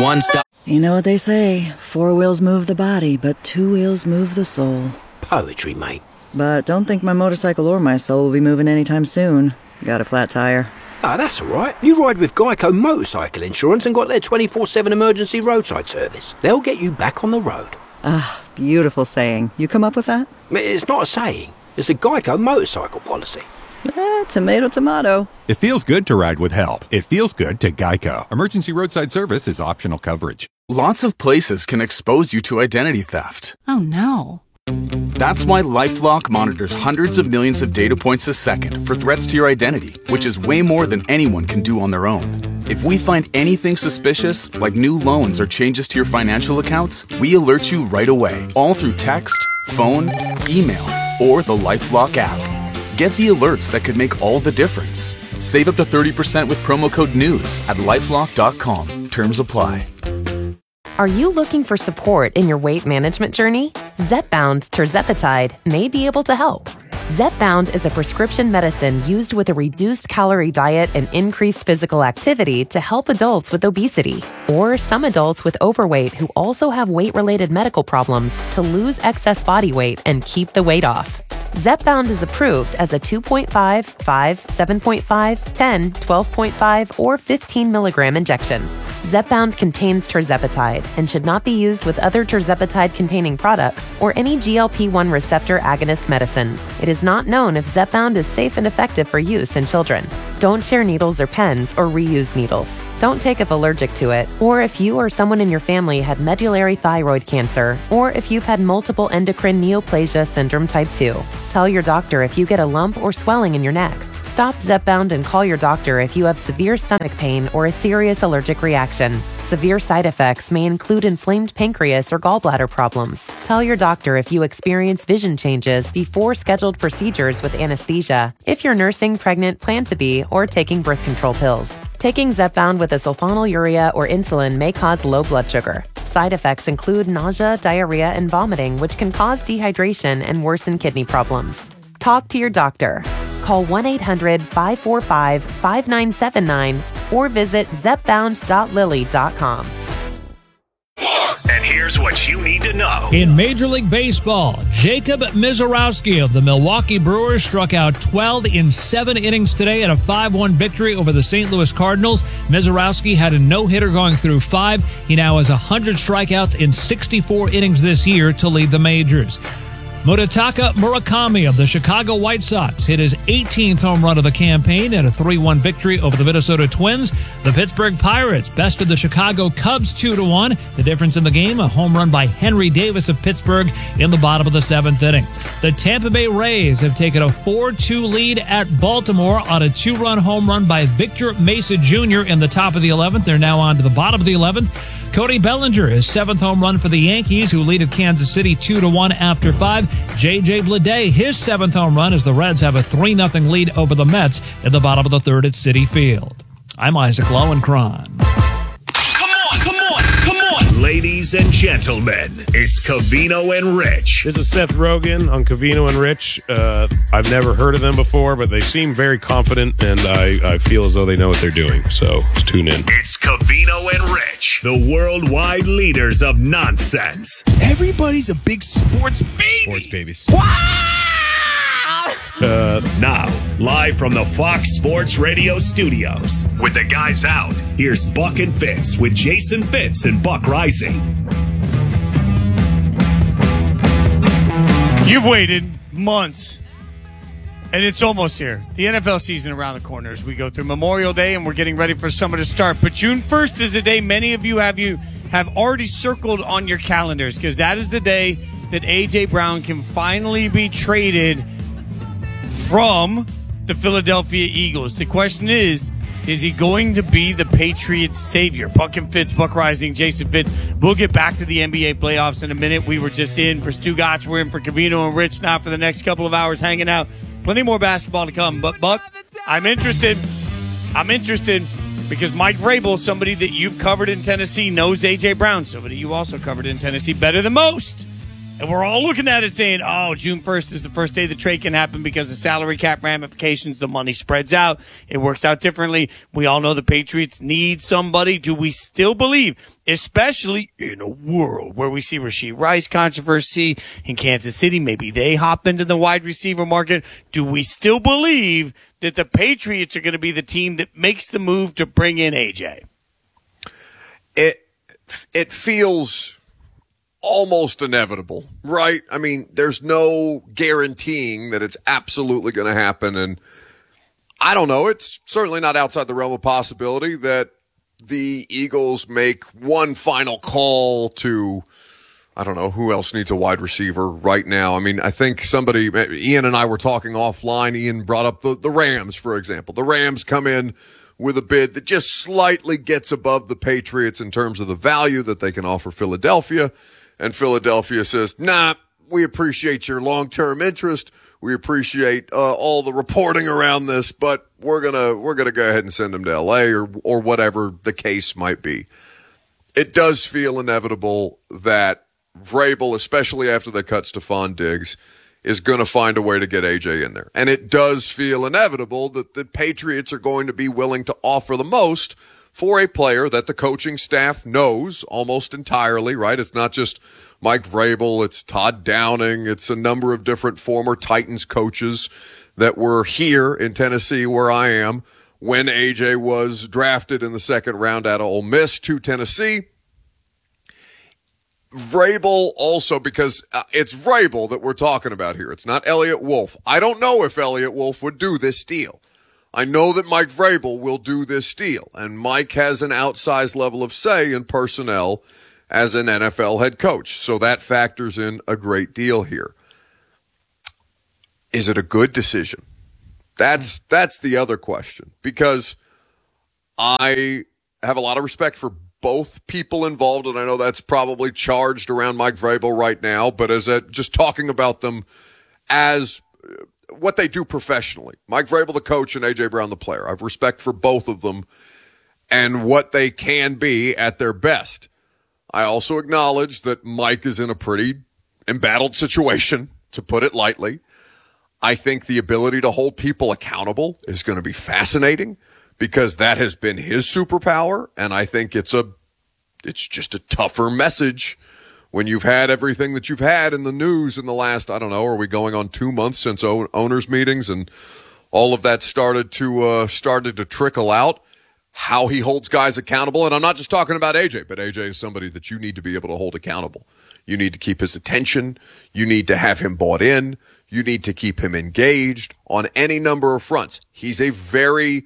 one-stop. You know what they say, 4 wheels move the body, but 2 wheels move the soul. Poetry, mate. But don't think my motorcycle or my soul will be moving anytime soon. Got a flat tire. Ah, that's all right. You ride with Geico Motorcycle Insurance and got their 24/7 emergency roadside service. They'll get you back on the road. Ah, beautiful saying. You come up with that? It's not a saying. It's a Geico motorcycle policy. Tomato, tomato. It feels good to ride with help. It feels good to Geico. Emergency roadside service is optional coverage. Lots of places can expose you to identity theft. Oh, no. That's why LifeLock monitors hundreds of millions of data points a second for threats to your identity, which is way more than anyone can do on their own. If we find anything suspicious, like new loans or changes to your financial accounts, we alert you right away, all through text, phone, email, or the LifeLock app. Get the alerts that could make all the difference. Save up to 30% with promo code NEWS at LifeLock.com. Terms apply. Are you looking for support in your weight management journey? Zepbound tirzepatide may be able to help. Zepbound is a prescription medicine used with a reduced calorie diet and increased physical activity to help adults with obesity or some adults with overweight who also have weight-related medical problems to lose excess body weight and keep the weight off. Zepbound is approved as a 2.5, 5, 7.5, 10, 12.5, or 15 milligram injection. Zepbound contains tirzepatide and should not be used with other tirzepatide-containing products or any GLP-1 receptor agonist medicines. It is not known if Zepbound is safe and effective for use in children. Don't share needles or pens or reuse needles. Don't take if allergic to it, or if you or someone in your family had medullary thyroid cancer, or if you've had multiple endocrine neoplasia syndrome type 2. Tell your doctor if you get a lump or swelling in your neck. Stop Zepbound and call your doctor if you have severe stomach pain or a serious allergic reaction. Severe side effects may include inflamed pancreas or gallbladder problems. Tell your doctor if you experience vision changes before scheduled procedures with anesthesia, if you're nursing, pregnant, plan to be, or taking birth control pills. Taking Zepbound with a sulfonylurea or insulin may cause low blood sugar. Side effects include nausea, diarrhea, and vomiting, which can cause dehydration and worsen kidney problems. Talk to your doctor. Call 1-800-545-5979 or visit zepbound.lily.com. And here's what you need to know. In Major League Baseball, Jacob Misiorowski of the Milwaukee Brewers struck out 12 in 7 innings today at a 5-1 victory over the St. Louis Cardinals. Misiorowski had a no-hitter going through 5. He now has 100 strikeouts in 64 innings this year to lead the majors. Murutaka Murakami of the Chicago White Sox hit his 18th home run of the campaign in a 3-1 victory over the Minnesota Twins. The Pittsburgh Pirates bested the Chicago Cubs 2-1. The difference in the game, a home run by Henry Davis of Pittsburgh in the bottom of the 7th inning. The Tampa Bay Rays have taken a 4-2 lead at Baltimore on a 2-run home run by Victor Mesa Jr. in the top of the 11th. They're now on to the bottom of the 11th. Cody Bellinger, his 7th home run for the Yankees, who lead at Kansas City 2-1 after 5. J.J. Bleday, his 7th home run as the Reds have a 3-0 lead over the Mets in the bottom of the 3rd at Citi Field. I'm Isaac Lowenkron. Ladies and gentlemen, it's Covino and Rich. This is Seth Rogen on Covino and Rich. I've never heard of them before, but they seem very confident, and I feel as though they know what they're doing. So let's tune in. It's Covino and Rich, the worldwide leaders of nonsense. Everybody's a big sports baby. Sports babies. Wow! Now, live from the Fox Sports Radio studios, with the guys out, here's Buck and Fitz with Jason Fitz and Buck Rising. You've waited months, and it's almost here. The NFL season around the corner as we go through Memorial Day, and we're getting ready for summer to start. But June 1st is a day many of you have already circled on your calendars, because that is the day that A.J. Brown can finally be traded from the Philadelphia Eagles. The question is he going to be the Patriots' savior? Buck and Fitz, Buck Rising, Jason Fitz. We'll get back to the NBA playoffs in a minute. We were just in for Stu Gotch. We're in for Covino and Rich now for the next couple of hours hanging out. Plenty more basketball to come. But, Buck, I'm interested because Mike Vrabel, somebody that you've covered in Tennessee, knows A.J. Brown, somebody you also covered in Tennessee better than most. And we're all looking at it saying, oh, June 1st is the first day the trade can happen because of salary cap ramifications. The money spreads out. It works out differently. We all know the Patriots need somebody. Do we still believe, especially in a world where we see Rashee Rice controversy in Kansas City, maybe they hop into the wide receiver market. Do we still believe that the Patriots are going to be the team that makes the move to bring in AJ? It feels almost inevitable, right? I mean, there's no guaranteeing that it's absolutely going to happen. And I don't know. It's certainly not outside the realm of possibility that the Eagles make one final call to, I don't know, who else needs a wide receiver right now? I mean, I think Ian and I were talking offline. Ian brought up the Rams, for example. The Rams come in with a bid that just slightly gets above the Patriots in terms of the value that they can offer Philadelphia. And Philadelphia says, nah, we appreciate your long-term interest. We appreciate all the reporting around this, but we're gonna go ahead and send him to L.A. or whatever the case might be. It does feel inevitable that Vrabel, especially after they cut Stephon Diggs, is going to find a way to get AJ in there. And it does feel inevitable that the Patriots are going to be willing to offer the most for a player that the coaching staff knows almost entirely, right? It's not just Mike Vrabel, it's Todd Downing, it's a number of different former Titans coaches that were here in Tennessee where I am when AJ was drafted in the second round out of Ole Miss to Tennessee. Vrabel also, because it's Vrabel that we're talking about here. It's not Elliott Wolf. I don't know if Elliott Wolf would do this deal. I know that Mike Vrabel will do this deal, and Mike has an outsized level of say in personnel as an NFL head coach, so that factors in a great deal here. Is it a good decision? That's the other question, because I have a lot of respect for both people involved, and I know that's probably charged around Mike Vrabel right now, but just talking about them as what they do professionally. Mike Vrabel, the coach, and A.J. Brown, the player. I have respect for both of them and what they can be at their best. I also acknowledge that Mike is in a pretty embattled situation, to put it lightly. I think the ability to hold people accountable is going to be fascinating because that has been his superpower, and I think it's just a tougher message when you've had everything that you've had in the news in the last, I don't know, are we going on 2 months since owners' meetings and all of that started to trickle out, how he holds guys accountable. And I'm not just talking about AJ, but AJ is somebody that you need to be able to hold accountable. You need to keep his attention. You need to have him bought in. You need to keep him engaged on any number of fronts. He's a very,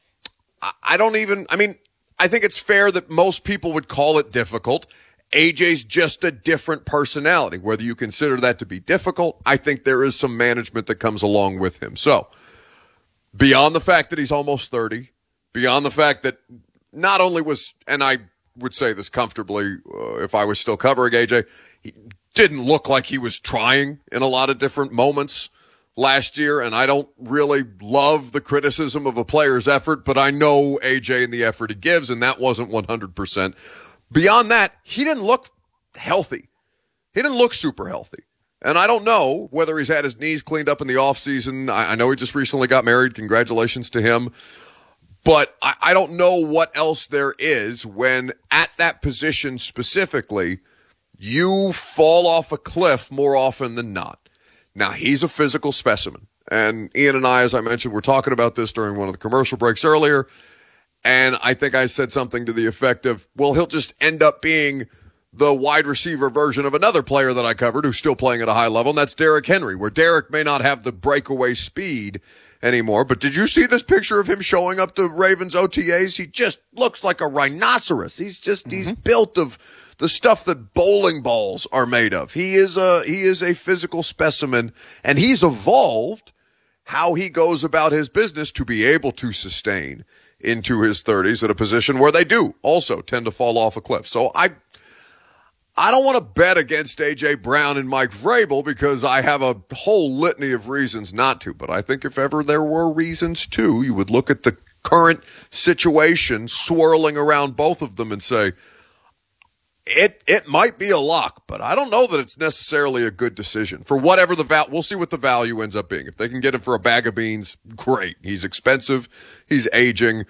I think it's fair that most people would call it difficult. AJ's just a different personality. Whether you consider that to be difficult, I think there is some management that comes along with him. So, beyond the fact that he's almost 30, beyond the fact that not only was, and I would say this comfortably if I was still covering AJ, he didn't look like he was trying in a lot of different moments last year, and I don't really love the criticism of a player's effort, but I know AJ and the effort he gives, and that wasn't 100%. Beyond that, he didn't look healthy. He didn't look super healthy. And I don't know whether he's had his knees cleaned up in the offseason. I know he just recently got married. Congratulations to him. But I don't know what else there is when at that position specifically, you fall off a cliff more often than not. Now, he's a physical specimen. And Ian and I, as I mentioned, were talking about this during one of the commercial breaks earlier. And I think I said something to the effect of, well, he'll just end up being the wide receiver version of another player that I covered who's still playing at a high level, and that's Derrick Henry, where Derrick may not have the breakaway speed anymore. But did you see this picture of him showing up to Ravens OTAs? He just looks like a rhinoceros. He's built of the stuff that bowling balls are made of. He is a physical specimen, and he's evolved how he goes about his business to be able to sustain into his 30s at a position where they do also tend to fall off a cliff. So I don't want to bet against A.J. Brown and Mike Vrabel because I have a whole litany of reasons not to. But I think if ever there were reasons to, you would look at the current situation swirling around both of them and say, It might be a lock, but I don't know that it's necessarily a good decision for whatever we'll see what the value ends up being. If they can get him for a bag of beans, great. He's expensive. He's aging.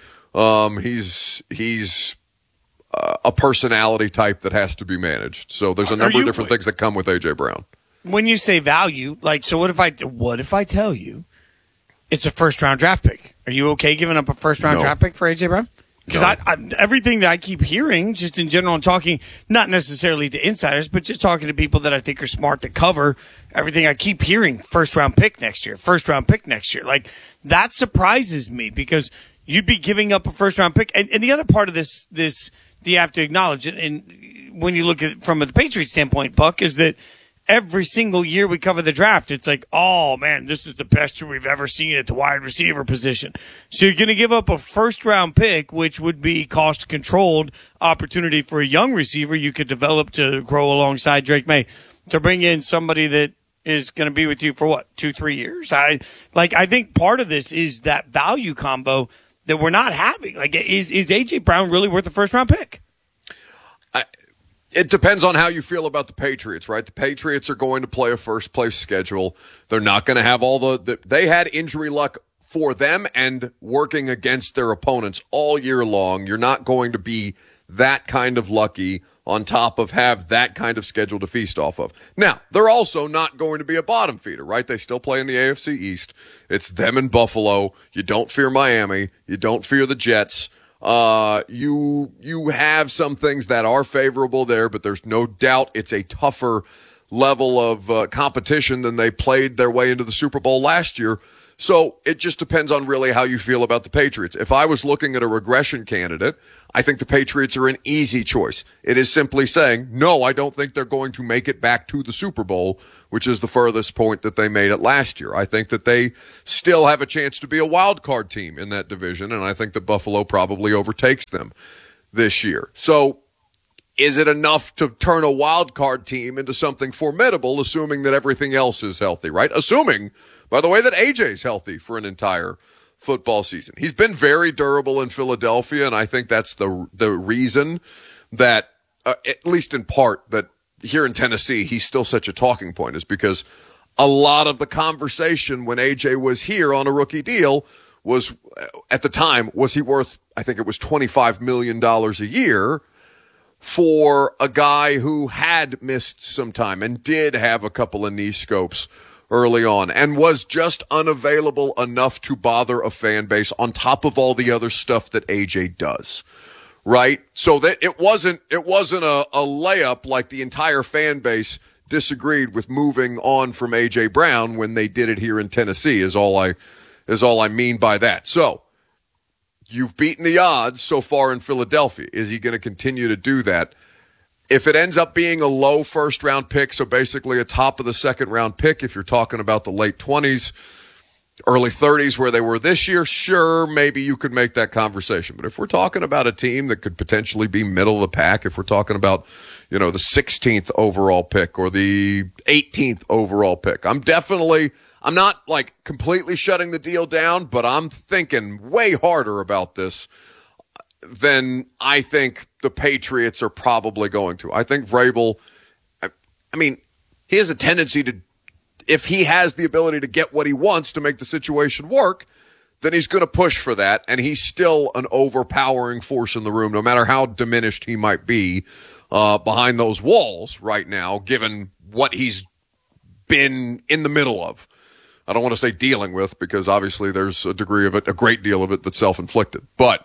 He's a personality type that has to be managed. So there's a number of different things that come with A.J. Brown. When you say value, so what if I tell you it's a first-round draft pick? Are you okay giving up a first-round draft pick for A.J. Brown? Because everything that I keep hearing, just in general, and talking, not necessarily to insiders, but just talking to people that I think are smart that cover everything, I keep hearing first-round pick next year. That surprises me because you'd be giving up a first-round pick. And the other part of this you have to acknowledge, and when you look at it from the Patriots standpoint, Buck, is that every single year we cover the draft, it's like, oh, man, this is the best year we've ever seen at the wide receiver position. So you're going to give up a first-round pick, which would be cost-controlled opportunity for a young receiver you could develop to grow alongside Drake May, to bring in somebody that is going to be with you for, 2-3 years? I think part of this is that value combo that we're not having. Is A.J. Brown really worth a first-round pick? It depends on how you feel about the Patriots, right? The Patriots are going to play a first-place schedule. They're not going to have all they had injury luck for them and working against their opponents all year long. You're not going to be that kind of lucky on top of have that kind of schedule to feast off of. Now, they're also not going to be a bottom feeder, right? They still play in the AFC East. It's them and Buffalo. You don't fear Miami. You don't fear the Jets. You have some things that are favorable there, but there's no doubt it's a tougher level of competition than they played their way into the Super Bowl last year. So it just depends on really how you feel about the Patriots. If I was looking at a regression candidate, I think the Patriots are an easy choice. It is simply saying, no, I don't think they're going to make it back to the Super Bowl, which is the furthest point that they made it last year. I think that they still have a chance to be a wild card team in that division, and I think that Buffalo probably overtakes them this year. So is it enough to turn a wild card team into something formidable, assuming that everything else is healthy, right? Assuming, by the way, that AJ's healthy for an entire football season. He's been very durable in Philadelphia, and I think that's the reason that, at least in part, that here in Tennessee, he's still such a talking point, is because a lot of the conversation when AJ was here on a rookie deal was, at the time, was he worth, I think it was $25 million a year for a guy who had missed some time and did have a couple of knee scopes early on and was just unavailable enough to bother a fan base on top of all the other stuff that AJ does, right? So that it wasn't a layup like the entire fan base disagreed with moving on from AJ Brown when they did it here in Tennessee is all I mean by that. So you've beaten the odds so far in Philadelphia. Is he going to continue to do that? If it ends up being a low first-round pick, so basically a top-of-the-second-round pick, if you're talking about the late 20s, early 30s where they were this year, sure, maybe you could make that conversation. But if we're talking about a team that could potentially be middle of the pack, if we're talking about, the 16th overall pick or the 18th overall pick, I'm not completely shutting the deal down, but I'm thinking way harder about this than I think the Patriots are probably going to. I think Vrabel, he has a tendency to, if he has the ability to get what he wants to make the situation work, then he's going to push for that, and he's still an overpowering force in the room, no matter how diminished he might be behind those walls right now, given what he's been in the middle of. I don't want to say dealing with, because obviously there's a degree of it, a great deal of it, that's self-inflicted. But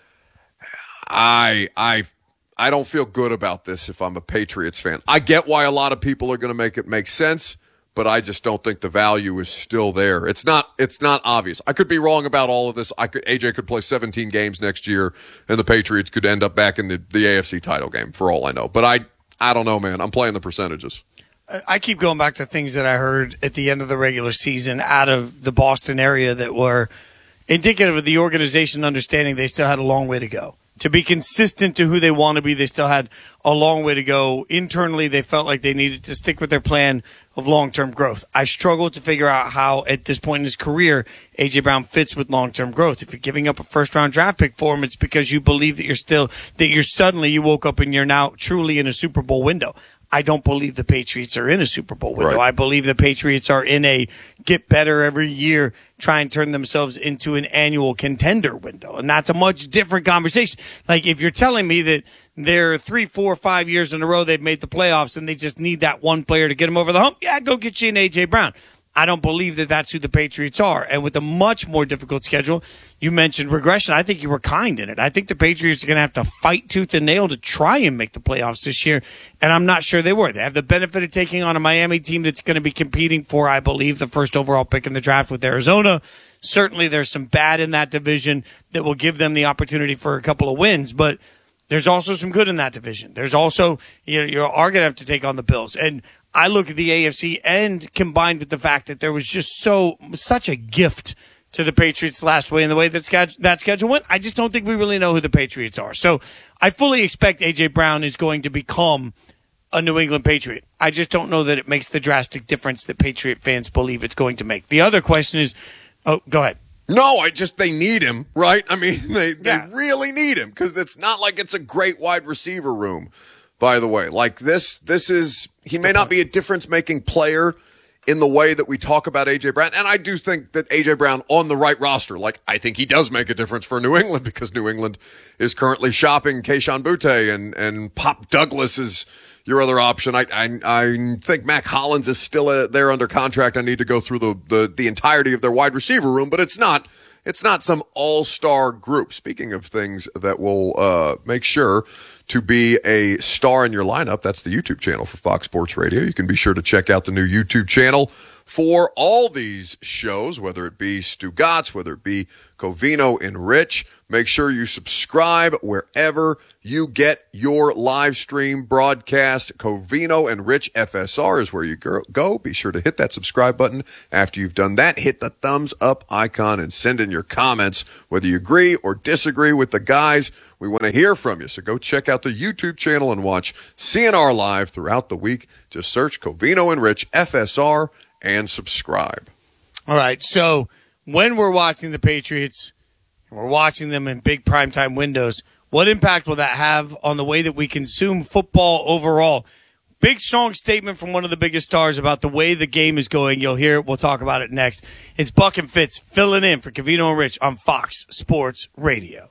I don't feel good about this if I'm a Patriots fan. I get why a lot of people are going to make it make sense, but I just don't think the value is still there. It's not obvious. I could be wrong about all of this. AJ could play 17 games next year, and the Patriots could end up back in the AFC title game for all I know. But I don't know, man. I'm playing the percentages. I keep going back to things that I heard at the end of the regular season out of the Boston area that were indicative of the organization understanding they still had a long way to go. to be consistent to who they want to be, they still had a long way to go. Internally, they felt like they needed to stick with their plan of long-term growth. I struggle to figure out how, at this point in his career, A.J. Brown fits with long-term growth. If you're giving up a first-round draft pick for him, it's because you believe that you woke up and you're now truly in a Super Bowl window. I don't believe the Patriots are in a Super Bowl window. Right. I believe the Patriots are in a get better every year, try and turn themselves into an annual contender window. And that's a much different conversation. Like, if you're telling me that they're 3, 4, 5 years in a row they've made the playoffs and they just need that one player to get them over the hump, yeah, go get you an A.J. Brown. I don't believe that that's who the Patriots are. And with a much more difficult schedule, you mentioned regression. I think you were kind in it. I think the Patriots are going to have to fight tooth and nail to try and make the playoffs this year. And I'm not sure they were. They have the benefit of taking on a Miami team that's going to be competing for, I believe, the first overall pick in the draft with Arizona. Certainly there's some bad in that division that will give them the opportunity for a couple of wins. But there's also some good in that division. There's also, you are going to have to take on the Bills. And I look at the AFC, and combined with the fact that there was just such a gift to the Patriots last way in the way that schedule went, I just don't think we really know who the Patriots are. So I fully expect A.J. Brown is going to become a New England Patriot. I just don't know that it makes the drastic difference that Patriot fans believe it's going to make. The other question is, go ahead. No, they need him, right? I mean, they really need him, because it's not like it's a great wide receiver room. By the way, like this is, he may not be a difference-making player in the way that we talk about A.J. Brown. And I do think that A.J. Brown on the right roster, I think he does make a difference for New England, because New England is currently shopping Kayshon Boutte, and Pop Douglas is your other option. I think Mac Hollins is still there under contract. I need to go through the entirety of their wide receiver room, but it's not some all-star group. Speaking of things that will make sure to be a star in your lineup, that's the YouTube channel for Fox Sports Radio. You can be sure to check out the new YouTube channel for all these shows, whether it be Stugotz, whether it be Covino and Rich. Make sure you subscribe wherever you get your live stream broadcast. Covino and Rich FSR is where you go. Be sure to hit that subscribe button. After you've done that, hit the thumbs up icon and send in your comments, whether you agree or disagree with the guys. We want to hear from you. So go check out the YouTube channel and watch CNR Live throughout the week. Just search Covino and Rich FSR and subscribe. All right. So when we're watching the Patriots, we're watching them in big primetime windows, what impact will that have on the way that we consume football overall? Big, strong statement from one of the biggest stars about the way the game is going. You'll hear it. We'll talk about it next. It's Buck and Fitz filling in for Covino and Rich on Fox Sports Radio.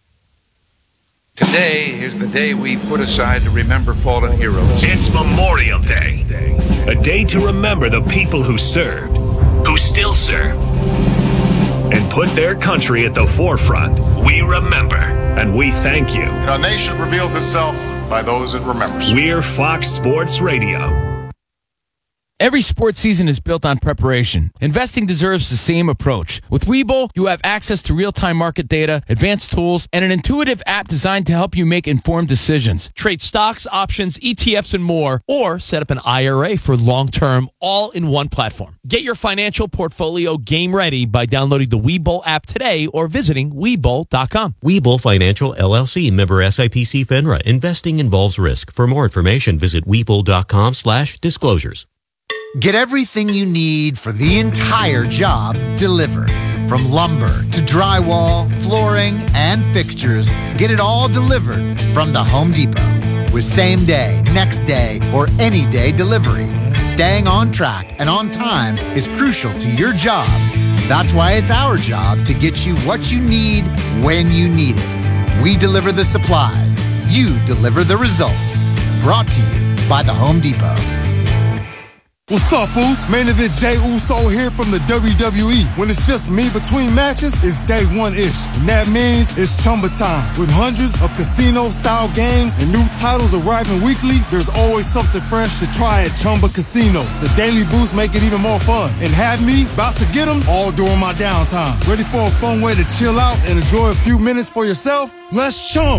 Today is the day we put aside to remember fallen heroes. It's Memorial Day. A day to remember the people who served, who still serve, and put their country at the forefront. We remember, and we thank you. A nation reveals itself by those it remembers. We're Fox Sports Radio. Every sports season is built on preparation. Investing deserves the same approach. With Webull, you have access to real-time market data, advanced tools, and an intuitive app designed to help you make informed decisions. Trade stocks, options, ETFs, and more, or set up an IRA for long-term, all in one platform. Get your financial portfolio game ready by downloading the Webull app today or visiting Webull.com. Webull Financial, LLC, member SIPC FINRA. Investing involves risk. For more information, visit Webull.com/disclosures. Get everything you need for the entire job delivered. From lumber to drywall, flooring, and fixtures, get it all delivered from the Home Depot. With same day, next day, or any day delivery, staying on track and on time is crucial to your job. That's why it's our job to get you what you need when you need it. We deliver the supplies. You deliver the results. Brought to you by the Home Depot. What's up, Foos? Main event Jey Uso here from the WWE. When it's just me between matches, it's day one-ish. And that means it's Chumba time. With hundreds of casino-style games and new titles arriving weekly, there's always something fresh to try at Chumba Casino. The daily boosts make it even more fun. And have me about to get them all during my downtime. Ready for a fun way to chill out and enjoy a few minutes for yourself? Let's Chumba.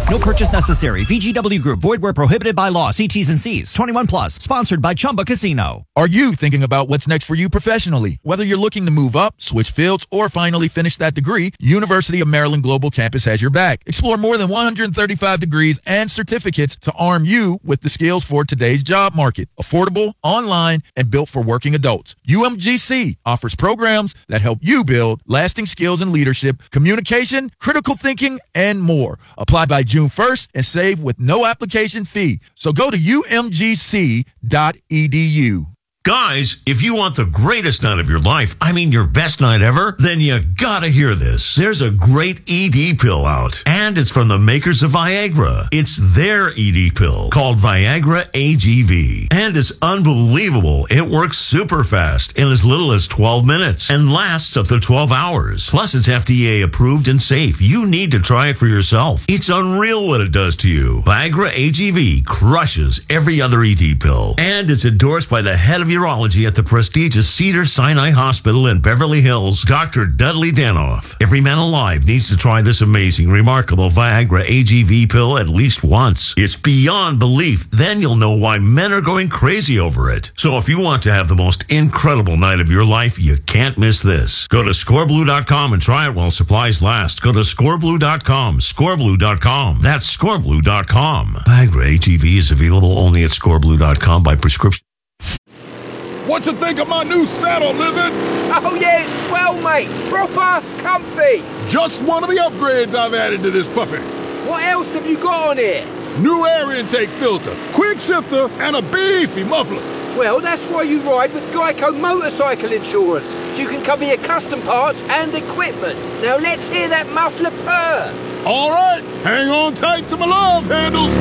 No purchase necessary. VGW Group. Void where prohibited by law. See T's and C's. 21 plus. Sponsored by Chumba Casino. Are you thinking about what's next for you professionally? Whether you're looking to move up, switch fields, or finally finish that degree, University of Maryland Global Campus has your back. Explore more than 135 degrees and certificates to arm you with the skills for today's job market. Affordable, online, and built for working adults. UMGC offers programs that help you build lasting skills in leadership, communication, critical thinking, and more. Apply by June 1st and save with no application fee. So go to umgc.edu. Guys, if you want the greatest night of your life, I mean your best night ever, then you gotta hear this. There's a great ED pill out, and it's from the makers of Viagra. It's their ED pill called Viagra AGV, and it's unbelievable. It works super fast in as little as 12 minutes and lasts up to 12 hours. Plus, it's FDA approved and safe. You need to try it for yourself. It's unreal what it does to you. Viagra AGV crushes every other ED pill, and it's endorsed by the head of urology at the prestigious Cedars-Sinai Hospital in Beverly Hills, Dr. Dudley Danoff. Every man alive needs to try this amazing, remarkable Viagra AGV pill at least once. It's beyond belief. Then you'll know why men are going crazy over it. So if you want to have the most incredible night of your life, you can't miss this. Go to scoreblue.com and try it while supplies last. Go to scoreblue.com, scoreblue.com. That's scoreblue.com. Viagra AGV is available only at scoreblue.com by prescription. What you think of my new saddle, Lizard? Oh yeah, it's swell, mate. Proper comfy. Just one of the upgrades I've added to this puppy. What else have you got on here? New air intake filter, quick shifter, and a beefy muffler. Well, that's why you ride with Geico Motorcycle Insurance, so you can cover your custom parts and equipment. Now let's hear that muffler purr. All right, hang on tight to my love handles.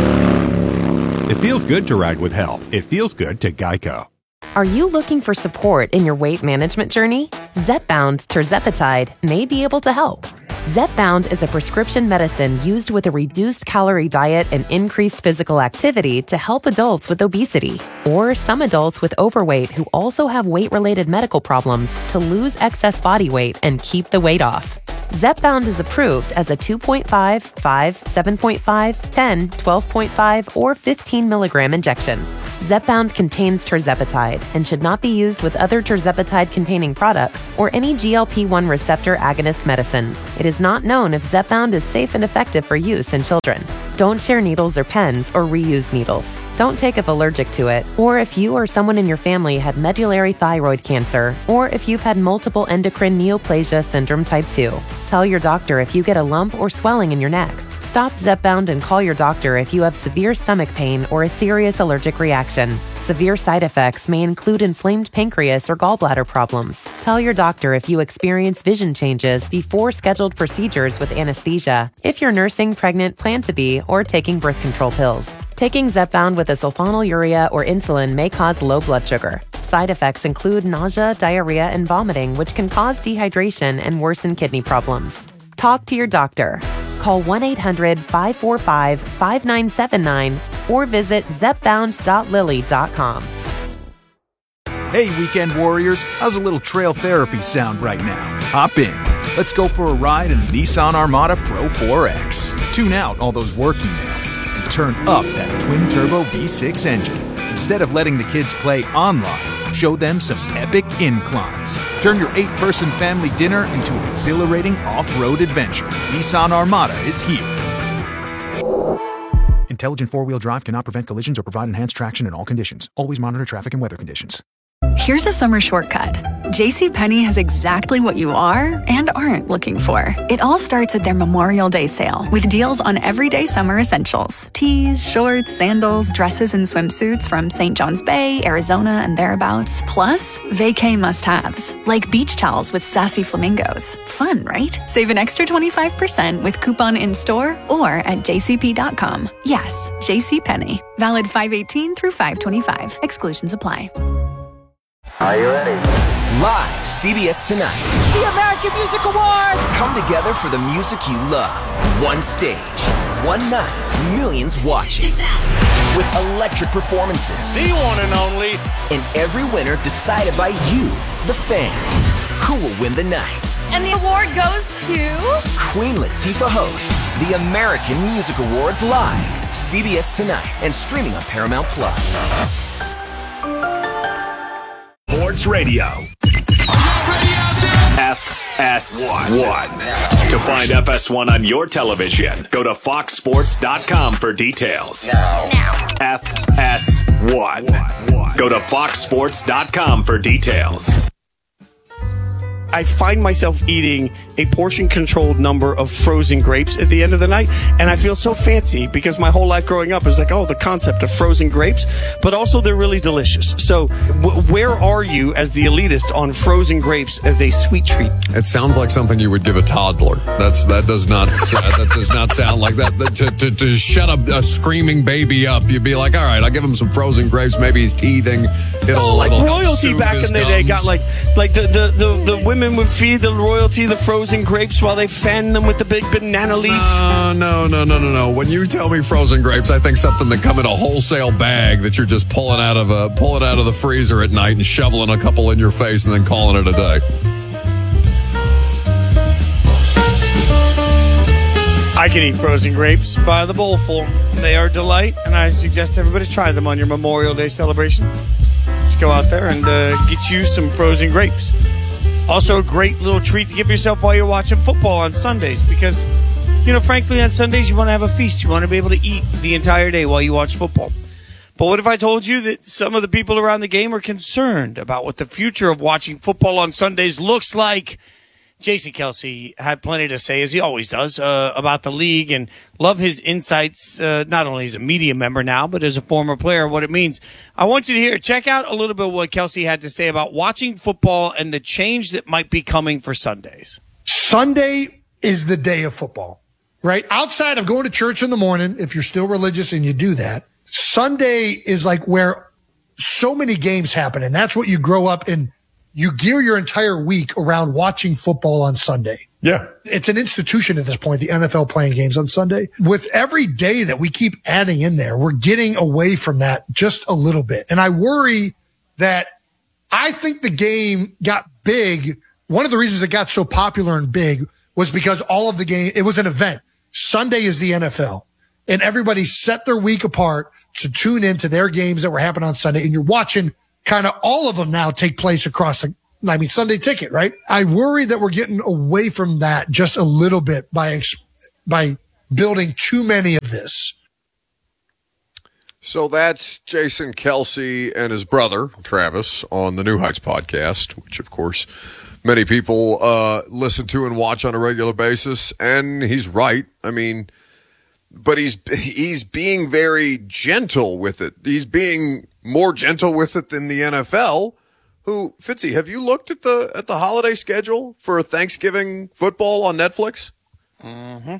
It feels good to ride with help. It feels good to Geico. Are you looking for support in your weight management journey? Zepbound tirzepatide may be able to help. Zepbound is a prescription medicine used with a reduced calorie diet and increased physical activity to help adults with obesity or some adults with overweight who also have weight-related medical problems to lose excess body weight and keep the weight off. Zepbound is approved as a 2.5, 5, 7.5, 10, 12.5, or 15 milligram injection. Zepbound contains tirzepatide and should not be used with other tirzepatide-containing products or any GLP-1 receptor agonist medicines. It is not known if Zepbound is safe and effective for use in children. Don't share needles or pens or reuse needles. Don't take if allergic to it, or if you or someone in your family had medullary thyroid cancer, or if you've had multiple endocrine neoplasia syndrome type 2. Tell your doctor if you get a lump or swelling in your neck. Stop Zepbound and call your doctor if you have severe stomach pain or a serious allergic reaction. Severe side effects may include inflamed pancreas or gallbladder problems. Tell your doctor if you experience vision changes before scheduled procedures with anesthesia, if you're nursing, pregnant, plan to be, or taking birth control pills. Taking Zepbound with a sulfonylurea or insulin may cause low blood sugar. Side effects include nausea, diarrhea, and vomiting, which can cause dehydration and worsen kidney problems. Talk to your doctor. Call 1-800-545-5979 or visit zepbound.lily.com. Hey, weekend warriors, how's a little trail therapy sound right now? Hop in. Let's go for a ride in the Nissan Armada Pro 4X. Tune out all those work emails and turn up that twin-turbo V6 engine. Instead of letting the kids play online, show them some epic inclines. Turn your 8-person family dinner into an exhilarating off-road adventure. Nissan Armada is here. Intelligent four-wheel drive cannot prevent collisions or provide enhanced traction in all conditions. Always monitor traffic and weather conditions. Here's a summer shortcut. JCPenney has exactly what you are and aren't looking for. It all starts at their Memorial Day sale with deals on everyday summer essentials. Tees, shorts, sandals, dresses, and swimsuits from St. John's Bay, Arizona, and thereabouts. Plus, vacay must-haves, like beach towels with sassy flamingos. Fun, right? Save an extra 25% with coupon in-store or at jcp.com. Yes, JCPenney. Valid 5/18 through 5/25. Exclusions apply. Are you ready? Live, CBS Tonight. The American Music Awards! Come together for the music you love. One stage, one night, millions watching. With electric performances. The one and only. And every winner decided by you, the fans. Who will win the night? And the award goes to... Queen Latifah hosts the American Music Awards live, CBS Tonight, and streaming on Paramount Plus. Sports Radio. FS1. To find FS1 on your television, go to foxsports.com for details. Now. FS1. Go to foxsports.com for details. I find myself eating a portion-controlled number of frozen grapes at the end of the night, and I feel so fancy because my whole life growing up is like, oh, the concept of frozen grapes, but also they're really delicious. So where are you as the elitist on frozen grapes as a sweet treat? It sounds like something you would give a toddler. That does not sound like that. To shut a screaming baby up, you'd be like, all right, I'll give him some frozen grapes. Maybe he's teething. Like royalty back in the day got like the women would feed the royalty the frozen grapes while they fanned them with the big banana leaf. No. When you tell me frozen grapes, I think something that come in a wholesale bag that you're just pulling out of the freezer at night and shoveling a couple in your face and then calling it a day. I can eat frozen grapes by the bowlful. They are a delight, and I suggest everybody try them on your Memorial Day celebration. Just go out there and get you some frozen grapes. Also, a great little treat to give yourself while you're watching football on Sundays because, frankly, on Sundays you want to have a feast. You want to be able to eat the entire day while you watch football. But what if I told you that some of the people around the game are concerned about what the future of watching football on Sundays looks like? Jason Kelce had plenty to say, as he always does, about the league, and love his insights, not only as a media member now, but as a former player, what it means. I want you to hear, check out a little bit of what Kelce had to say about watching football and the change that might be coming for Sundays. Sunday is the day of football, right? Outside of going to church in the morning, if you're still religious and you do that, Sunday is like where so many games happen, and that's what you grow up in. You gear your entire week around watching football on Sunday. Yeah. It's an institution at this point, the NFL playing games on Sunday. With every day that we keep adding in there, we're getting away from that just a little bit. And I worry that I think the game got big. One of the reasons it got so popular and big was because all of the game, it was an event. Sunday is the NFL. And everybody set their week apart to tune into their games that were happening on Sunday. And you're watching kind of all of them now take place across Sunday Ticket, right? I worry that we're getting away from that just a little bit by building too many of this. So that's Jason Kelce and his brother, Travis, on the New Heights podcast, which, of course, many people listen to and watch on a regular basis. And he's right. I mean, but he's being very gentle with it. He's being more gentle with it than the NFL. Who, Fitzy, have you looked at the holiday schedule for Thanksgiving football on Netflix? Mm-hmm.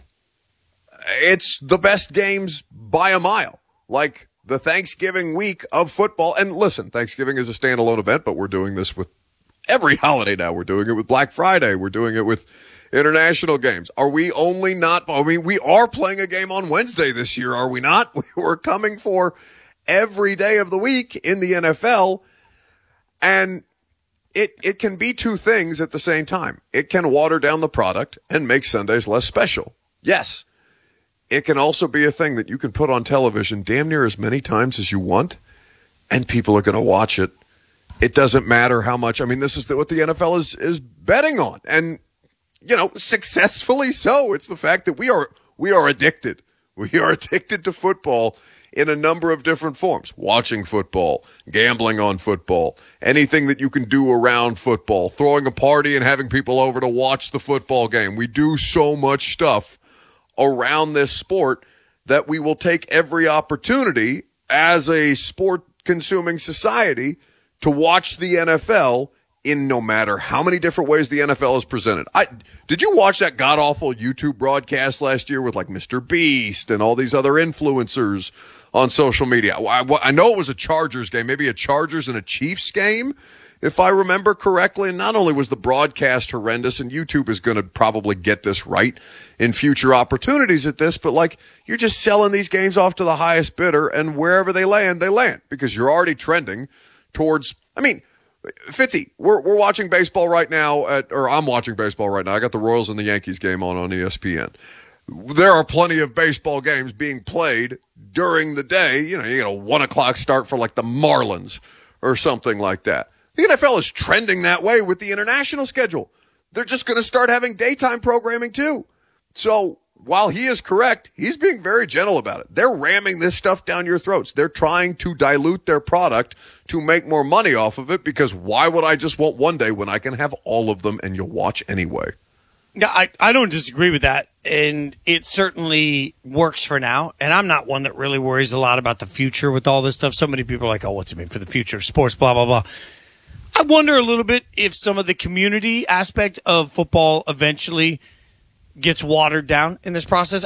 It's the best games by a mile. Like the Thanksgiving week of football. And listen, Thanksgiving is a standalone event, but we're doing this with every holiday now. We're doing it with Black Friday. We're doing it with international games. Are we only not? I mean, we are playing a game on Wednesday this year, are we not? We're coming for every day of the week in the NFL, and it can be two things at the same time. It can water down the product and make Sundays less special. Yes. It can also be a thing that you can put on television damn near as many times as you want, and people are going to watch it. It doesn't matter how much. I mean, this is what the NFL is betting on, and successfully so. It's the fact that we are addicted. We are addicted to football in a number of different forms. Watching football, gambling on football, anything that you can do around football, throwing a party and having people over to watch the football game. We do so much stuff around this sport that we will take every opportunity as a sport-consuming society to watch the NFL in no matter how many different ways the NFL is presented. Did you watch that god-awful YouTube broadcast last year with like Mr. Beast and all these other influencers on social media? I know it was a Chargers game, maybe a Chargers and a Chiefs game, if I remember correctly. And not only was the broadcast horrendous, and YouTube is going to probably get this right in future opportunities at this, but like you're just selling these games off to the highest bidder, and wherever they land because you're already trending towards, Fitzy, we're watching baseball right now or I'm watching baseball right now. I got the Royals and the Yankees game on ESPN. There are plenty of baseball games being played during the day. You get a 1 o'clock start for like the Marlins or something like that. The NFL is trending that way with the international schedule. They're just going to start having daytime programming too. So while he is correct, he's being very gentle about it. They're ramming this stuff down your throats. They're trying to dilute their product to make more money off of it, because why would I just want one day when I can have all of them and you'll watch anyway? Yeah, I don't disagree with that, and it certainly works for now. And I'm not one that really worries a lot about the future with all this stuff. So many people are like, oh, what's it mean for the future of sports, blah, blah, blah. I wonder a little bit if some of the community aspect of football eventually gets watered down in this process.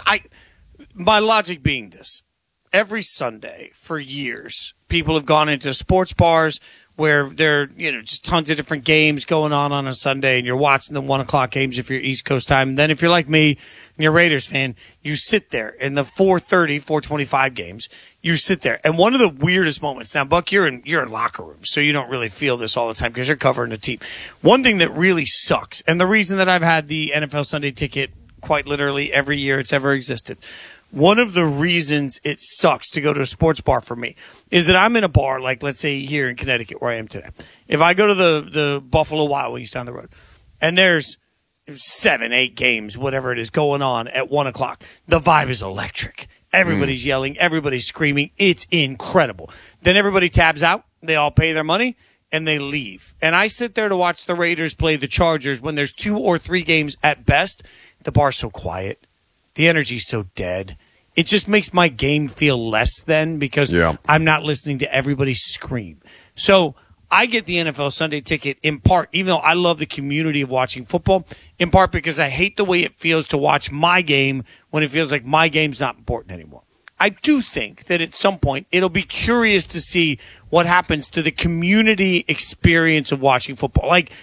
My logic being this: every Sunday for years, people have gone into sports bars where there are, just tons of different games going on a Sunday, and you're watching the 1 o'clock games if you're East Coast time. And then if you're like me and you're a Raiders fan, you sit there in the 4:30, 4:25 games. You sit there. And one of the weirdest moments, now, Buck, you're in locker rooms, so you don't really feel this all the time because you're covering the team. One thing that really sucks, and the reason that I've had the NFL Sunday ticket quite literally every year it's ever existed, one of the reasons it sucks to go to a sports bar for me is that I'm in a bar, like let's say here in Connecticut where I am today. If I go to the Buffalo Wild Wings down the road and there's 7, 8 games, whatever it is, going on at 1 o'clock, the vibe is electric. Everybody's yelling. Everybody's screaming. It's incredible. Then everybody tabs out. They all pay their money and they leave. And I sit there to watch the Raiders play the Chargers when there's 2 or 3 games at best. The bar's so quiet. The energy's so dead. It just makes my game feel less than because I'm not listening to everybody scream. So I get the NFL Sunday ticket in part, even though I love the community of watching football, in part because I hate the way it feels to watch my game when it feels like my game's not important anymore. I do think that at some point it'll be curious to see what happens to the community experience of watching football. Like,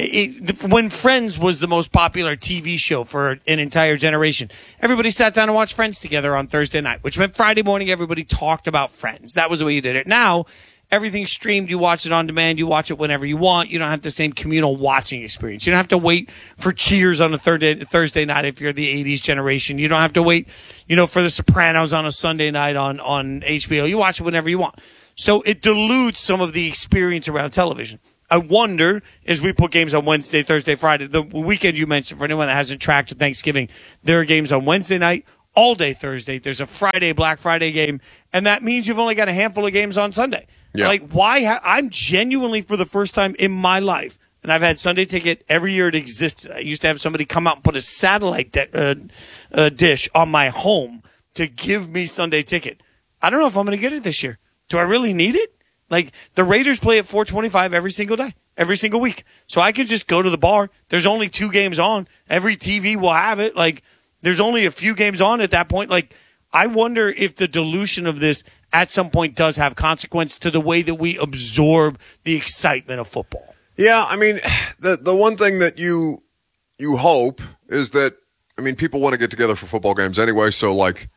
when Friends was the most popular TV show for an entire generation, everybody sat down and watched Friends together on Thursday night, which meant Friday morning everybody talked about Friends. That was the way you did it. Now, everything's streamed. You watch it on demand. You watch it whenever you want. You don't have the same communal watching experience. You don't have to wait for Cheers on a Thursday night if you're the 80s generation. You don't have to wait, for The Sopranos on a Sunday night on HBO. You watch it whenever you want. So it dilutes some of the experience around television. I wonder, as we put games on Wednesday, Thursday, Friday, the weekend you mentioned, for anyone that hasn't tracked Thanksgiving, there are games on Wednesday night, all day Thursday. There's a Friday, Black Friday game, and that means you've only got a handful of games on Sunday. Yeah. Like, why? I'm genuinely, for the first time in my life, and I've had Sunday ticket every year it existed. I used to have somebody come out and put a satellite dish on my home to give me Sunday ticket. I don't know if I'm going to get it this year. Do I really need it? Like, the Raiders play at 4:25 every single day, every single week. So I could just go to the bar. There's only 2 games on. Every TV will have it. Like, there's only a few games on at that point. Like, I wonder if the dilution of this at some point does have consequence to the way that we absorb the excitement of football. Yeah, I mean, the one thing that you hope is that, I mean, people want to get together for football games anyway, so, like,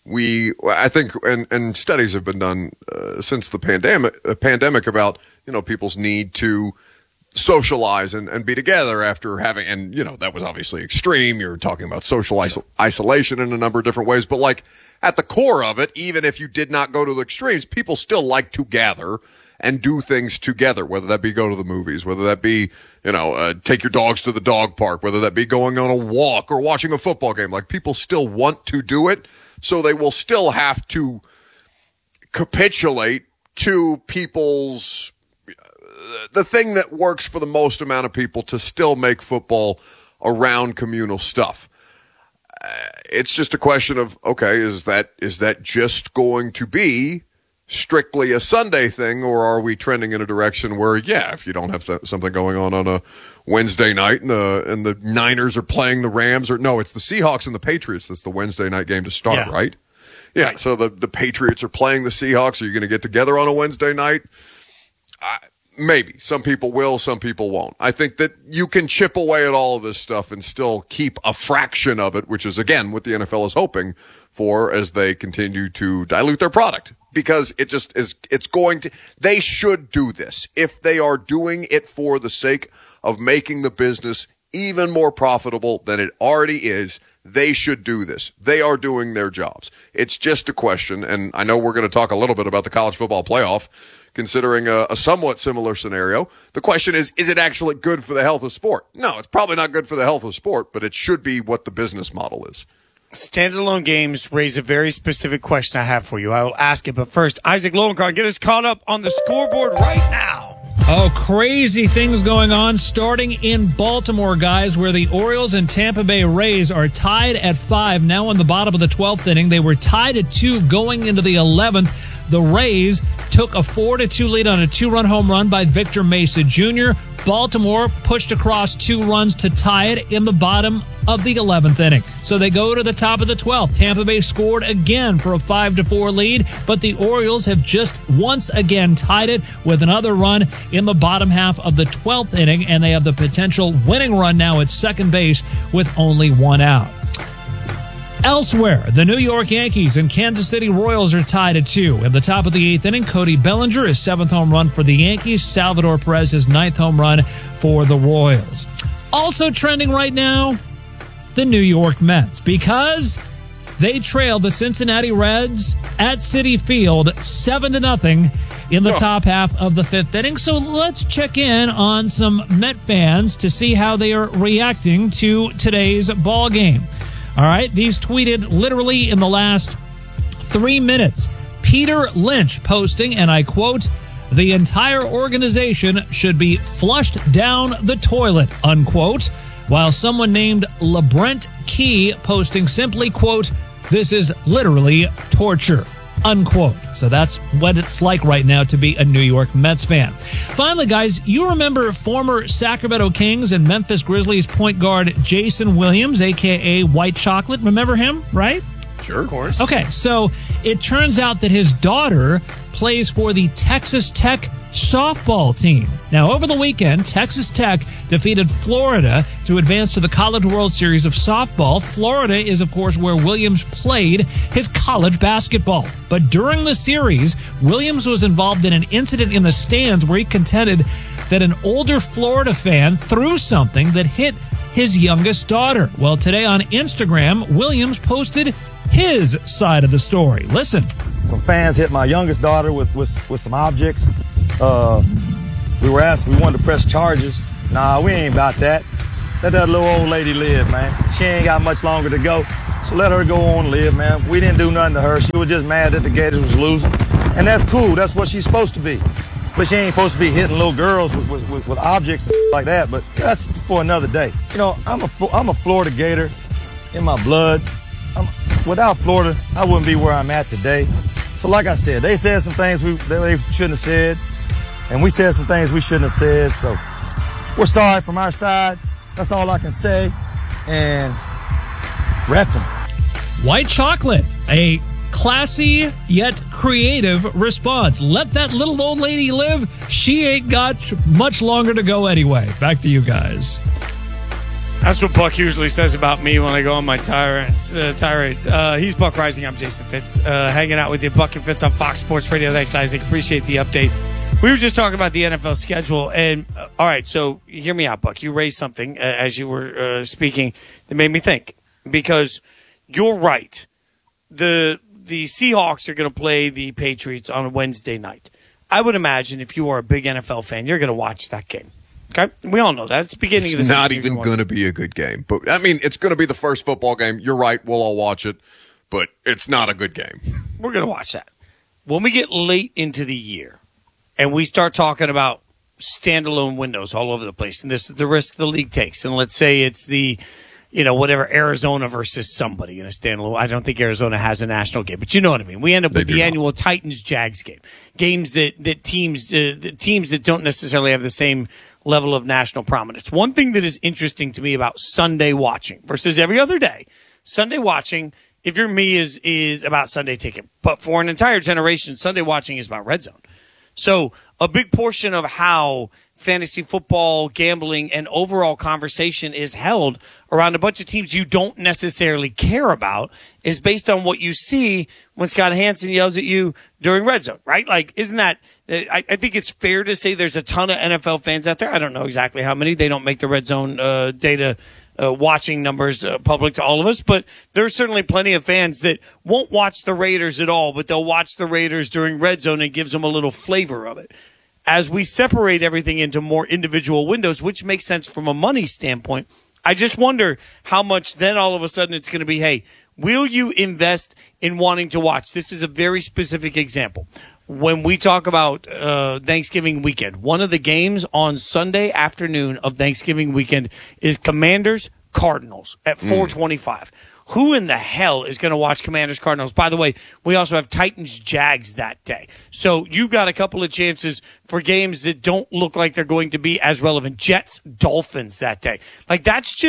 I think, and studies have been done since the pandemic about, people's need to socialize and be together after having, and, that was obviously extreme. You're talking about social isolation in a number of different ways, but like at the core of it, even if you did not go to the extremes, people still like to gather and do things together, whether that be go to the movies, whether that be, take your dogs to the dog park, whether that be going on a walk or watching a football game. Like, people still want to do it. So they will still have to capitulate to people's the thing that works for the most amount of people to still make football around communal stuff. It's just a question of, okay, is that just going to be strictly a Sunday thing, or are we trending in a direction where, if you don't have something going on a Wednesday night and the Niners are playing the Rams, or no, it's the Seahawks and the Patriots that's the Wednesday night game to start, right? Yeah, right. So the Patriots are playing the Seahawks. Are you going to get together on a Wednesday night? Maybe. Some people will, some people won't. I think that you can chip away at all of this stuff and still keep a fraction of it, which is, again, what the NFL is hoping for as they continue to dilute their product because it just is. They should do this. If they are doing it for the sake of making the business even more profitable than it already is, they should do this. They are doing their jobs. It's just a question, and I know we're going to talk a little bit about the college football playoff, considering a somewhat similar scenario. The question is it actually good for the health of sport? No, it's probably not good for the health of sport, but it should be what the business model is. Standalone games raise a very specific question I have for you. I will ask it, but first, Isaac Lowenkron, get us caught up on the scoreboard right now. Oh, crazy things going on starting in Baltimore, guys, where the Orioles and Tampa Bay Rays are tied at 5. Now in the bottom of the 12th inning. They were tied at 2 going into the 11th. The Rays took a 4-2 lead on a 2-run home run by Victor Mesa Jr. Baltimore pushed across 2 runs to tie it in the bottom of the 11th inning. So they go to the top of the 12th. Tampa Bay scored again for a 5-4 lead, but the Orioles have just once again tied it with another run in the bottom half of the 12th inning, and they have the potential winning run now at second base with only 1 out. Elsewhere, the New York Yankees and Kansas City Royals are tied at 2. In the top of the 8th inning, Cody Bellinger, his 7th home run for the Yankees. Salvador Perez, his 9th home run for the Royals. Also trending right now, the New York Mets, because they trailed the Cincinnati Reds at Citi Field 7-0 in the top half of the 5th inning. So let's check in on some Met fans to see how they are reacting to today's ball game. All right, these tweeted literally in the last 3 minutes. Peter Lynch posting, and I quote, "The entire organization should be flushed down the toilet," unquote. While someone named LeBrent Key posting simply, quote, "This is literally torture," unquote. So that's what it's like right now to be a New York Mets fan. Finally, guys, you remember former Sacramento Kings and Memphis Grizzlies point guard Jason Williams, a.k.a. White Chocolate. Remember him, right? Sure. Of course. Okay, so it turns out that his daughter plays for the Texas Tech softball team. Now, over the weekend, Texas Tech defeated Florida to advance to the College World Series of softball. Florida is, of course, where Williams played his college basketball. But during the series, Williams was involved in an incident in the stands where he contended that an older Florida fan threw something that hit his youngest daughter. Well, today on Instagram, Williams posted his side of the story. Listen. Some fans hit my youngest daughter with some objects. We wanted to press charges. Nah, we ain't about that. Let that little old lady live, man. She ain't got much longer to go, so let her go on and live, man. We didn't do nothing to her. She was just mad that the Gators was losing, and that's cool. That's what she's supposed to be. But she ain't supposed to be hitting little girls with objects and like that, but that's for another day. You know, I'm a Florida Gator in my blood. Without Florida, I wouldn't be where I'm at today. So like I said, they said some things they shouldn't have said, and we said some things we shouldn't have said. So we're sorry from our side. That's all I can say. And rep them. White Chocolate, a classy yet creative response. Let that little old lady live. She ain't got much longer to go anyway. Back to you guys. That's what Buck usually says about me when I go on my tirades. He's Buck Rising. I'm Jason Fitz, hanging out with you. Buck and Fitz on Fox Sports Radio. Thanks, Isaac. Appreciate the update. We were just talking about the NFL schedule, and all right, so hear me out, Buck. You raised something as you were speaking that made me think, because you're right. The Seahawks are going to play the Patriots on a Wednesday night. I would imagine if you are a big NFL fan, you're going to watch that game. Okay, we all know that. It's the beginning of the season. It's not even going to be a good game. But I mean, it's going to be the first football game. You're right. We'll all watch it. But it's not a good game. We're going to watch that. When we get late into the year and we start talking about standalone windows all over the place, and this is the risk the league takes, and let's say it's the, whatever, Arizona versus somebody in a standalone. I don't think Arizona has a national game, but you know what I mean. We end up with the annual Titans-Jags game. Games that teams that don't necessarily have the same level of national prominence. One thing that is interesting to me about Sunday watching versus every other day, Sunday watching, if you're me, is about Sunday ticket. But for an entire generation, Sunday watching is about Red Zone. So a big portion of how fantasy football gambling and overall conversation is held around a bunch of teams you don't necessarily care about is based on what you see when Scott Hansen yells at you during Red Zone, right? Like, isn't that, I think it's fair to say there's a ton of NFL fans out there. I don't know exactly how many. They don't make the Red Zone data watching numbers public to all of us, but there's certainly plenty of fans that won't watch the Raiders at all, but they'll watch the Raiders during Red Zone and gives them a little flavor of it. As we separate everything into more individual windows, which makes sense from a money standpoint, I just wonder how much then all of a sudden it's going to be, hey, will you invest in wanting to watch? This is a very specific example. When we talk about Thanksgiving weekend, one of the games on Sunday afternoon of Thanksgiving weekend is Commanders-Cardinals at 4:25. Who in the hell is going to watch Commanders-Cardinals? By the way, we also have Titans-Jags that day. So you've got a couple of chances for games that don't look like they're going to be as relevant. Jets-Dolphins that day. Like, that's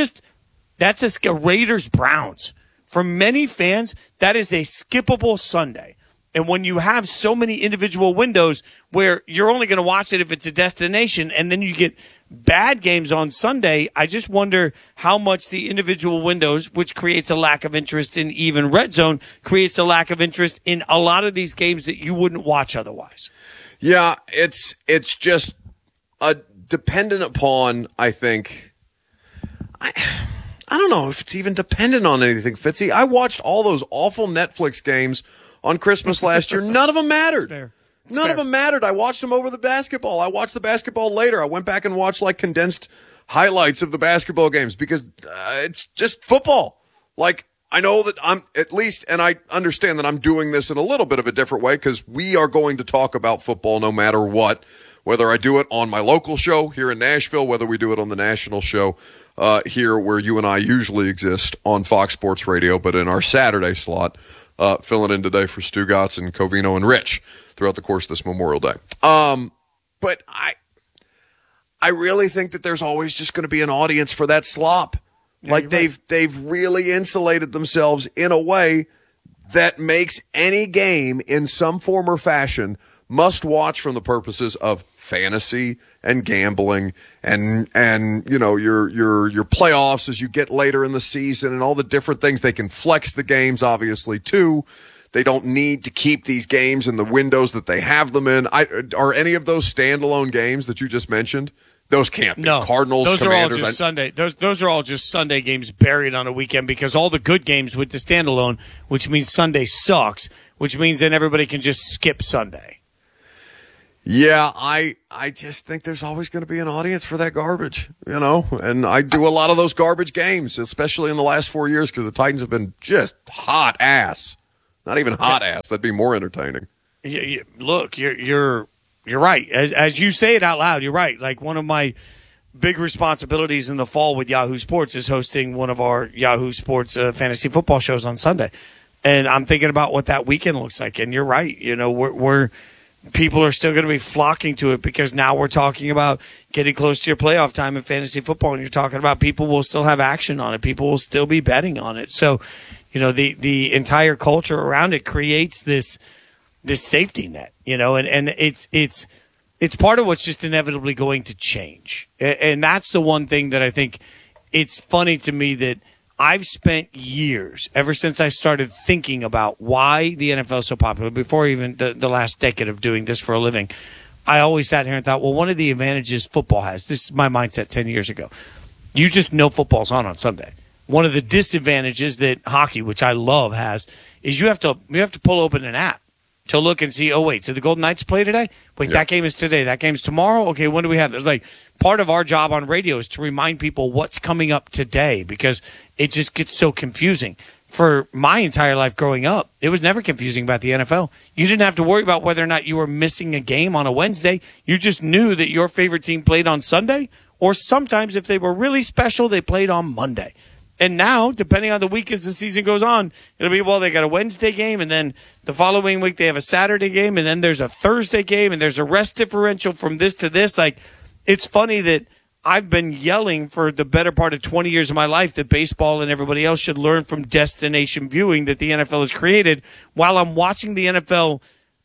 a Raiders-Browns. For many fans, that is a skippable Sunday. And when you have so many individual windows where you're only going to watch it if it's a destination, and then you get bad games on Sunday, I just wonder how much the individual windows, which creates a lack of interest in even Red Zone, creates a lack of interest in a lot of these games that you wouldn't watch otherwise. Yeah, it's just dependent upon, I think. I don't know if it's even dependent on anything, Fitzy. I watched all those awful Netflix games on Christmas last year. None of them mattered. None of them mattered. I watched them over the basketball. I watched the basketball later. I went back and watched like condensed highlights of the basketball games because it's just football. Like, I know that I'm at least, and I understand that I'm doing this in a little bit of a different way because we are going to talk about football no matter what, whether I do it on my local show here in Nashville, whether we do it on the national show here where you and I usually exist on Fox Sports Radio, but in our Saturday slot, filling in today for Stu Gotts and Covino and Rich throughout the course of this Memorial Day. But I really think that there's always just going to be an audience for that slop. Yeah, like they've really insulated themselves in a way that makes any game in some form or fashion must watch from the purposes of fantasy and gambling and you know your playoffs as you get later in the season and all the different things. They can flex the games obviously too. They don't need to keep these games in the windows that they have them in. Are any of those standalone games that you just mentioned? Those can't be. No, Cardinals, those Commanders. Are all just Sunday. Those are all just Sunday games buried on a weekend because all the good games with the standalone, which means Sunday sucks, which means then everybody can just skip Sunday. Yeah, I just think there's always going to be an audience for that garbage, you know, and I do a lot of those garbage games, especially in the last 4 years because the Titans have been just hot ass. Not even hot ass. That'd be more entertaining. Look, you're right. As you say it out loud, you're right. Like one of my big responsibilities in the fall with Yahoo Sports is hosting one of our Yahoo Sports fantasy football shows on Sunday. And I'm thinking about what that weekend looks like. And you're right. You know, people are still going to be flocking to it because now we're talking about getting close to your playoff time in fantasy football. And you're talking about people will still have action on it. People will still be betting on it. So, you know, the entire culture around it creates this safety net, you know, and it's part of what's just inevitably going to change. And that's the one thing that I think it's funny to me that I've spent years, ever since I started thinking about why the NFL is so popular, before even the last decade of doing this for a living, I always sat here and thought, well, one of the advantages football has, this is my mindset 10 years ago, you just know football's on Sunday. One of the disadvantages that hockey, which I love, has is you have to pull open an app to look and see, oh, wait, did the Golden Knights play today? Wait, That game is today. That game's tomorrow? Okay, when do we have this? Like, part of our job on radio is to remind people what's coming up today because it just gets so confusing. For my entire life growing up, it was never confusing about the NFL. You didn't have to worry about whether or not you were missing a game on a Wednesday. You just knew that your favorite team played on Sunday, or sometimes if they were really special, they played on Monday. And now, depending on the week as the season goes on, it'll be, well, they got a Wednesday game, and then the following week they have a Saturday game, and then there's a Thursday game, and there's a rest differential from this to this. Like, it's funny that I've been yelling for the better part of 20 years of my life that baseball and everybody else should learn from destination viewing that the NFL has created while I'm watching the NFL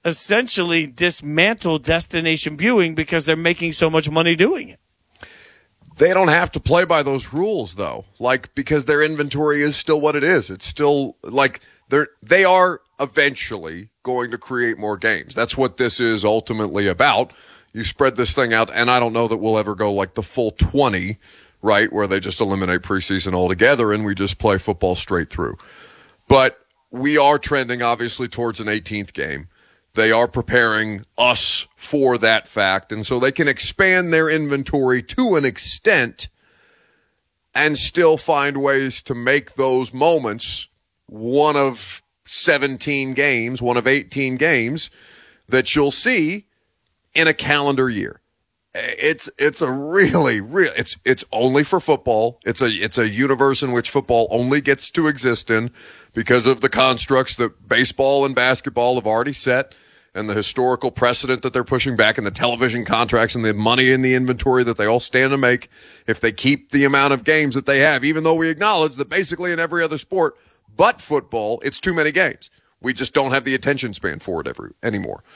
essentially dismantle destination viewing because they're making so much money doing it. They don't have to play by those rules, though, because their inventory is still what it is. It's still they are eventually going to create more games. That's what this is ultimately about. You spread this thing out, and I don't know that we'll ever go like the full 20, right, where they just eliminate preseason altogether and we just play football straight through. But we are trending, obviously, towards an 18th game. They are preparing us for that fact, and so they can expand their inventory to an extent and still find ways to make those moments one of 17 games, one of 18 games that you'll see in a calendar year. It's a really it's only for football. It's a universe in which football only gets to exist in because of the constructs that baseball and basketball have already set and the historical precedent that they're pushing back and the television contracts and the money in the inventory that they all stand to make if they keep the amount of games that they have, even though we acknowledge that basically in every other sport but football, it's too many games. We just don't have the attention span for it anymore.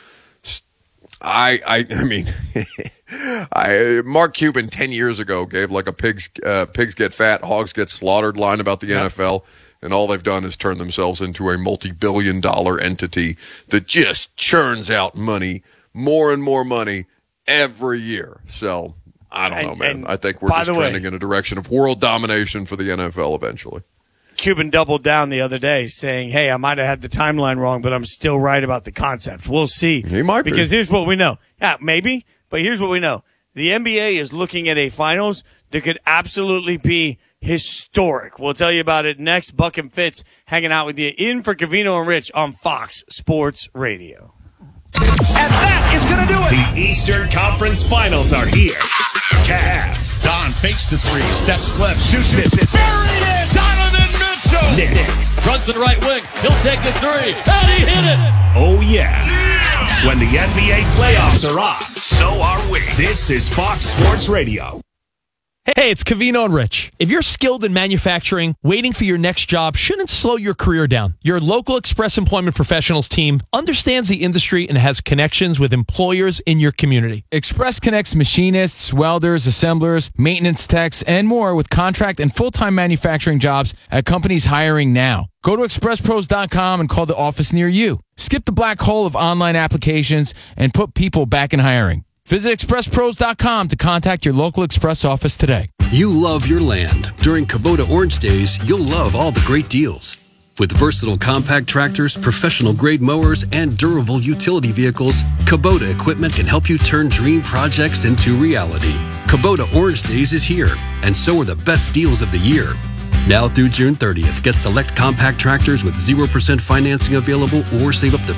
I mean, Mark Cuban 10 years ago gave like a pigs get fat, hogs get slaughtered line about the NFL, and all they've done is turn themselves into a multi-billion-dollar entity that just churns out money, more and more money every year. So I don't know, man. I think we're just trending in a direction of world domination for the NFL eventually. Cuban doubled down the other day saying, hey, I might have had the timeline wrong, but I'm still right about the concept. We'll see. He might be. Because here's what we know. Yeah, maybe, but here's what we know. The NBA is looking at a finals that could absolutely be historic. We'll tell you about it next. Buck and Fitz hanging out with you in for Covino and Rich on Fox Sports Radio. And that is going to do it. The Eastern Conference Finals are here. Cavs. Don fakes the three, steps left, shoots it. Buried it. Donovan Mitchell. Knicks. Runs to the right wing. He'll take the three. And he hit it. Oh, yeah. When the NBA playoffs are on, so are we. This is Fox Sports Radio. Hey, it's Covino and Rich. If you're skilled in manufacturing, waiting for your next job shouldn't slow your career down. Your local Express Employment Professionals team understands the industry and has connections with employers in your community. Express connects machinists, welders, assemblers, maintenance techs, and more with contract and full-time manufacturing jobs at companies hiring now. Go to expresspros.com and call the office near you. Skip the black hole of online applications and put people back in hiring. Visit expresspros.com to contact your local Express office today. You love your land. During Kubota Orange Days, you'll love all the great deals. With versatile compact tractors, professional-grade mowers, and durable utility vehicles, Kubota equipment can help you turn dream projects into reality. Kubota Orange Days is here, and so are the best deals of the year. Now through June 30th, get select compact tractors with 0% financing available or save up to